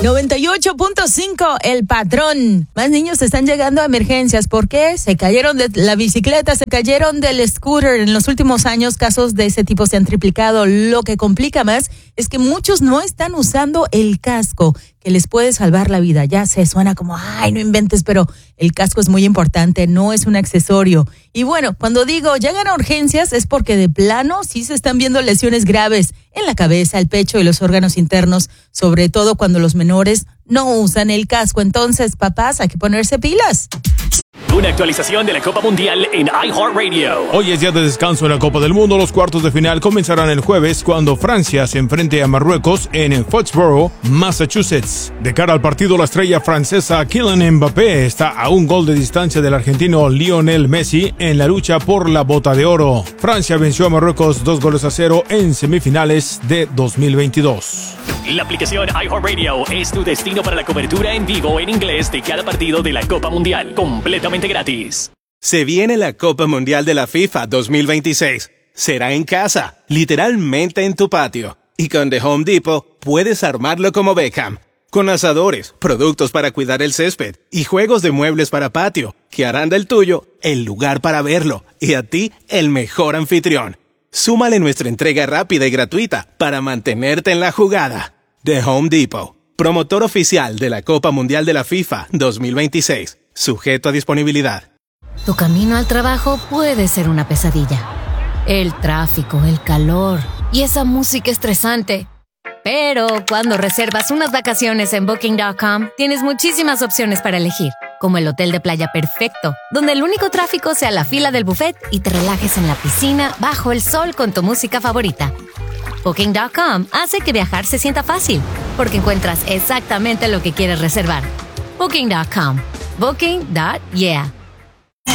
98.5, El Patrón. Más niños están llegando a emergencias. ¿Por qué? Se cayeron de la bicicleta, se cayeron del scooter. En los últimos años, casos de ese tipo se han triplicado. Lo que complica más es que muchos no están usando el casco, que les puede salvar la vida. Ya se suena como, ay, no inventes, pero el casco es muy importante, no es un accesorio. Y bueno, cuando digo llegan a urgencias es porque de plano sí se están viendo lesiones graves en la cabeza, el pecho y los órganos internos, sobre todo cuando los menores no usan el casco. Entonces, papás, hay que ponerse pilas. Una actualización de la Copa Mundial en iHeartRadio. Hoy es día de descanso en la Copa del Mundo. Los cuartos de final comenzarán el jueves cuando Francia se enfrente a Marruecos en Foxborough, Massachusetts. De cara al partido, la estrella francesa Kylian Mbappé está a un gol de distancia del argentino Lionel Messi en la lucha por la Bota de Oro. Francia venció a Marruecos 2-0 en semifinales de 2022. La aplicación iHeartRadio es tu destino para la cobertura en vivo en inglés de cada partido de la Copa Mundial, completamente gratis. Se viene la Copa Mundial de la FIFA 2026. Será en casa, literalmente en tu patio. Y con The Home Depot puedes armarlo como Beckham. Con asadores, productos para cuidar el césped y juegos de muebles para patio, que harán del tuyo el lugar para verlo y a ti el mejor anfitrión. Súmale nuestra entrega rápida y gratuita para mantenerte en la jugada. The Home Depot, promotor oficial de la Copa Mundial de la FIFA 2026. Sujeto a disponibilidad. Tu camino al trabajo puede ser una pesadilla. El tráfico, el calor y esa música estresante. Pero cuando reservas unas vacaciones en Booking.com, tienes muchísimas opciones para elegir, como el hotel de playa perfecto, donde el único tráfico sea la fila del buffet y te relajes en la piscina bajo el sol con tu música favorita. Booking.com hace que viajar se sienta fácil, porque encuentras exactamente lo que quieres reservar. Booking.com. Booking.yeah.